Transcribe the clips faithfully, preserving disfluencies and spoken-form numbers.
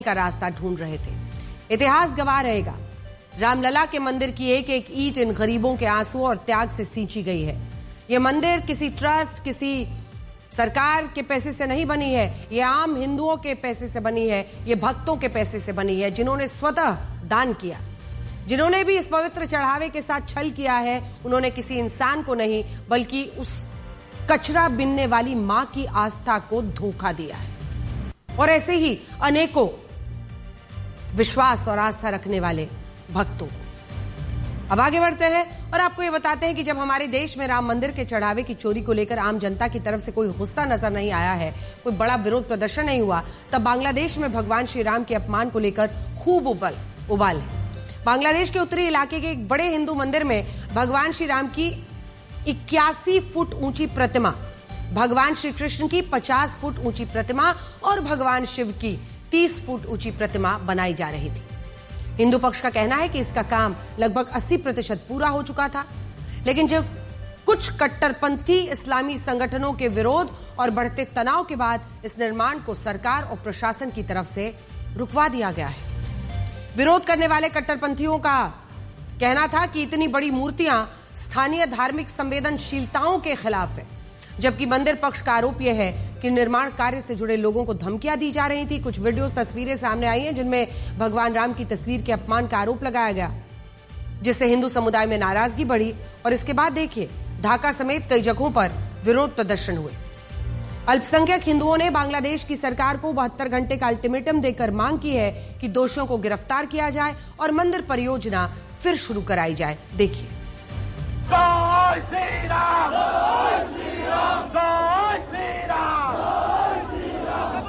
का रास्ता ढूंढ रहे थे। इतिहास गवाह रहेगा, रामलला के मंदिर की एक एक ईंट इन गरीबों के आंसुओं और त्याग से सींची गई है। यह मंदिर किसी ट्रस्ट, किसी सरकार के पैसे से नहीं बनी है, यह आम हिंदुओं के पैसे से बनी है, यह भक्तों के पैसे से बनी है, जिन्होंने स्वतः दान किया। जिन्होंने भी इस पवित्र चढ़ावे के साथ छल किया है, उन्होंने किसी इंसान को नहीं बल्कि उस कचरा बिनने वाली मां की आस्था को धोखा दिया है। और ऐसे ही अनेकों विश्वास और आस्था रखने वाले भक्तों को। अब आगे बढ़ते हैं और आपको यह बताते हैं कि जब हमारे देश में राम मंदिर के चढ़ावे की चोरी को लेकर आम जनता की तरफ से कोई गुस्सा नजर नहीं आया है, कोई बड़ा विरोध प्रदर्शन नहीं हुआ, तब बांग्लादेश में भगवान श्री राम के अपमान को लेकर खूब उबल उबाल है। बांग्लादेश के उत्तरी इलाके के एक बड़े हिंदू मंदिर में भगवान श्री राम की इक्यासी फुट ऊंची प्रतिमा, भगवान श्री कृष्ण की पचास फुट ऊंची प्रतिमा और भगवान शिव की तीस फुट ऊंची प्रतिमा बनाई जा रही थी। हिंदू पक्ष का कहना है कि इसका काम लगभग अस्सी प्रतिशत पूरा हो चुका था, लेकिन जो कुछ कट्टरपंथी इस्लामी संगठनों के विरोध और बढ़ते तनाव के बाद इस निर्माण को सरकार और प्रशासन की तरफ से रुकवा दिया गया है। विरोध करने वाले कट्टरपंथियों का कहना था कि इतनी बड़ी मूर्तियां स्थानीय धार्मिक संवेदनशीलताओं के खिलाफ है, जबकि मंदिर पक्ष का आरोप यह है कि निर्माण कार्य से जुड़े लोगों को धमकियां दी जा रही थी। कुछ वीडियोस, तस्वीरें सामने आई हैं जिनमें भगवान राम की तस्वीर के अपमान का आरोप लगाया गया, जिससे हिंदू समुदाय में नाराजगी बढ़ी। और इसके बाद देखिए, ढाका समेत कई जगहों पर विरोध प्रदर्शन हुए। अल्पसंख्यक हिंदुओं ने बांग्लादेश की सरकार को बहत्तर घंटे का अल्टीमेटम देकर मांग की है कि दोषियों को गिरफ्तार किया जाए और मंदिर परियोजना फिर शुरू कराई जाए। देखिए। जय श्री राम, जय श्री राम, जय श्री राम, जय Shri Ram,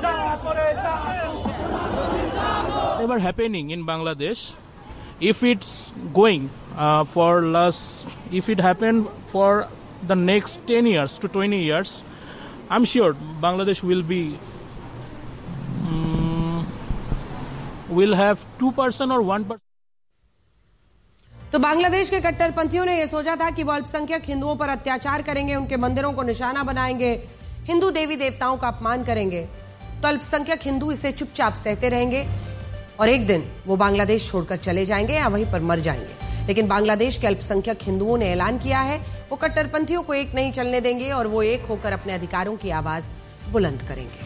ever happening in Bangladesh, if it's going uh, for last, if it happened for the next ten years to twenty years, I'm sure Bangladesh will be um, will have two percent or one percent. तो बांग्लादेश के कट्टरपंथियों ने यह सोचा था कि वो अल्पसंख्यक हिंदुओं पर अत्याचार करेंगे, उनके मंदिरों को निशाना बनाएंगे, हिंदू देवी देवताओं का अपमान करेंगे, तो अल्पसंख्यक हिंदू इसे चुपचाप सहते रहेंगे और एक दिन वो बांग्लादेश छोड़कर चले जाएंगे या वहीं पर मर जाएंगे। लेकिन बांग्लादेश के अल्पसंख्यक हिंदुओं ने ऐलान किया है, वो कट्टरपंथियों को एक नहीं चलने देंगे और वो एक होकर अपने अधिकारों की आवाज बुलंद करेंगे।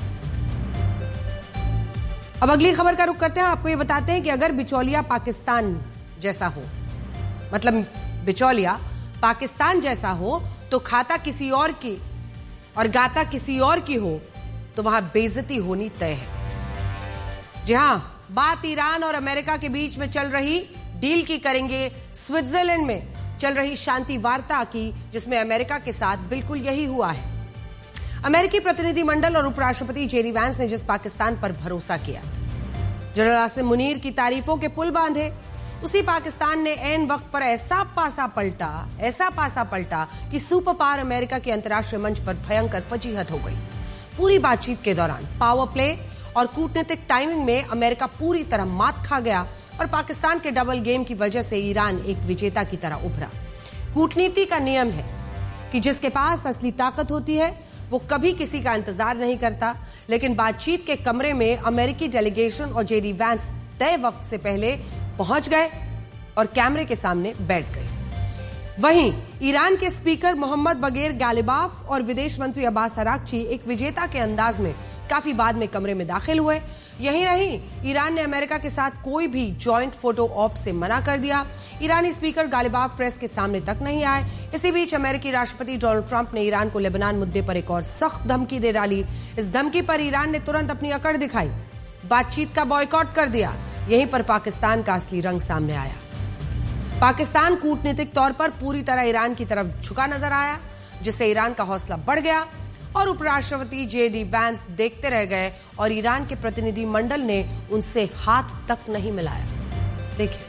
अब अगली खबर का रुख करते हैं। आपको ये बताते हैं कि अगर बिचौलिया पाकिस्तान जैसा हो, मतलब बिचौलिया पाकिस्तान जैसा हो, तो खाता किसी और की और गाता किसी और की हो तो वहां बेइज्जती होनी तय है। जी हां, बात ईरान और अमेरिका के बीच में चल रही डील की करेंगे, स्विट्जरलैंड में चल रही शांति वार्ता की, जिसमें अमेरिका के साथ बिल्कुल यही हुआ है। अमेरिकी प्रतिनिधिमंडल और उपराष्ट्रपति जेडी वैंस ने जिस पाकिस्तान पर भरोसा किया, जनरल आसिम मुनीर की तारीफों के पुल बांधे, उसी पाकिस्तान ने ऐन वक्त पर ऐसा पासा पलटा ऐसा पासा पलटा कि सुपर पावर अमेरिका के अंतर्राष्ट्रीय मंच पर भयंकर फजीहत हो गई। पूरी बातचीत के दौरान पावर प्ले और कूटनीतिक टाइमिंग में अमेरिका पूरी तरह मात खा गया और पाकिस्तान के डबल गेम की वजह से ईरान एक विजेता की तरह उभरा। कूटनीति का नियम है कि जिसके पास असली ताकत होती है वो कभी किसी का इंतजार नहीं करता, लेकिन बातचीत के कमरे में अमेरिकी डेलीगेशन और जेडी वैंस तय वक्त से पहले पहुंच गए और कैमरे के सामने बैठ गए। वहीं ईरान के स्पीकर मोहम्मद बगैर गालिबाफ और विदेश मंत्री अब्बास अराक्ची एक विजेता के अंदाज में काफी बाद में कमरे में दाखिल हुए। यही नहीं, ईरान ने अमेरिका के साथ कोई भी जॉइंट फोटो ऑप से मना कर दिया। ईरानी स्पीकर गालिबाफ प्रेस के सामने तक नहीं आए। इसी बीच अमेरिकी राष्ट्रपति डोनाल्ड ट्रंप ने ईरान को लेबनान मुद्दे पर एक और सख्त धमकी दे डाली। इस धमकी पर ईरान ने तुरंत अपनी अकड़ दिखाई, बातचीत का बॉयकॉट कर दिया। यहीं पर पाकिस्तान का असली रंग सामने आया। पाकिस्तान कूटनीतिक तौर पर पूरी तरह ईरान की तरफ झुका नजर आया, जिससे ईरान का हौसला बढ़ गया और उपराष्ट्रपति जेडी वैंस देखते रह गए और ईरान के प्रतिनिधि मंडल ने उनसे हाथ तक नहीं मिलाया। देखिए।